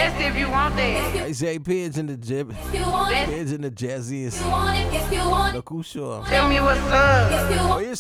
Best if you want that. They say pigs in the jib. Pigs in the jazziest. If you want it, if you want it. Look who's sure. Tell me what's up. If you Oh, want you